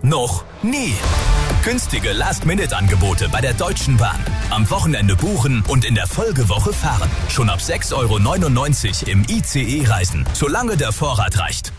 Noch nie. Günstige Last-Minute-Angebote bei der Deutschen Bahn. Am Wochenende buchen und in der Folgewoche fahren. Schon ab 6,99 € im ICE reisen, solange der Vorrat reicht.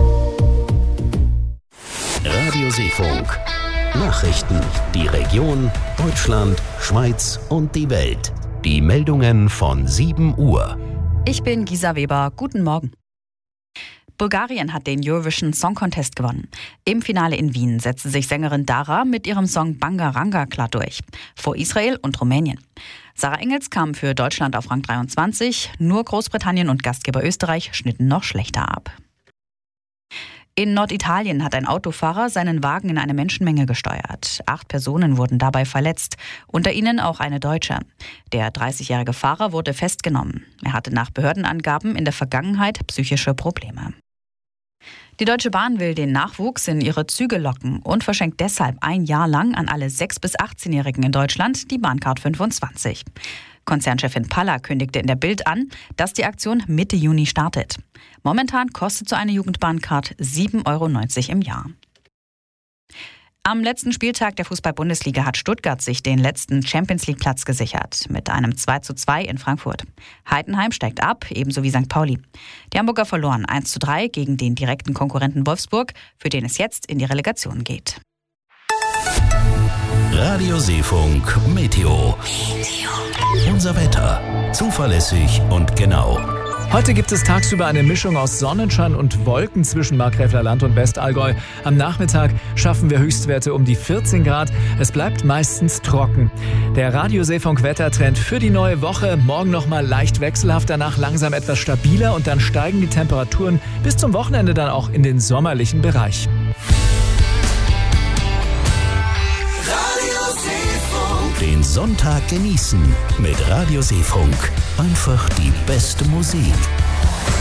Radio Seefunk. Nachrichten. Die Region, Deutschland, Schweiz und die Welt. Die Meldungen von 7 Uhr. Ich bin Gisa Weber. Guten Morgen. Bulgarien hat den Eurovision Song Contest gewonnen. Im Finale in Wien setzte sich Sängerin Dara mit ihrem Song Bangaranga klar durch. Vor Israel und Rumänien. Sarah Engels kam für Deutschland auf Rang 23. Nur Großbritannien und Gastgeber Österreich schnitten noch schlechter ab. In Norditalien hat ein Autofahrer seinen Wagen in eine Menschenmenge gesteuert. 8 Personen wurden dabei verletzt, unter ihnen auch eine Deutsche. Der 30-jährige Fahrer wurde festgenommen. Er hatte nach Behördenangaben in der Vergangenheit psychische Probleme. Die Deutsche Bahn will den Nachwuchs in ihre Züge locken und verschenkt deshalb ein Jahr lang an alle 6- bis 18-Jährigen in Deutschland die Bahncard 25. Konzernchefin Palla kündigte in der Bild an, dass die Aktion Mitte Juni startet. Momentan kostet so eine Jugendbahncard 7,90 € im Jahr. Am letzten Spieltag der Fußball-Bundesliga hat Stuttgart sich den letzten Champions-League-Platz gesichert, mit einem 2:2 in Frankfurt. Heidenheim steigt ab, ebenso wie St. Pauli. Die Hamburger verloren 1:3 gegen den direkten Konkurrenten Wolfsburg, für den es jetzt in die Relegation geht. Radio Seefunk Meteo. Unser Wetter. Zuverlässig und genau. Heute gibt es tagsüber eine Mischung aus Sonnenschein und Wolken zwischen Markgräfler Land und Westallgäu. Am Nachmittag schaffen wir Höchstwerte um die 14 Grad. Es bleibt meistens trocken. Der Radio Seefunk Wettertrend für die neue Woche. Morgen nochmal leicht wechselhaft, danach langsam etwas stabiler und dann steigen die Temperaturen bis zum Wochenende dann auch in den sommerlichen Bereich. Den Sonntag genießen mit Radio Seefunk. Einfach die beste Musik.